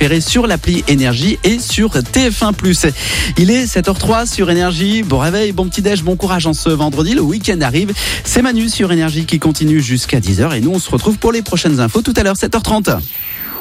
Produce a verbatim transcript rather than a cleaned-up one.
préférés sur l'appli Énergie et sur T F un plus. Il est sept heures zéro trois sur Énergie. Bon réveil, bon petit déj, bon courage en ce vendredi. Le week-end arrive. C'est Manu sur Énergie qui continue jusqu'à dix heures et nous on se retrouve pour les prochaines infos tout à l'heure, sept heures trente.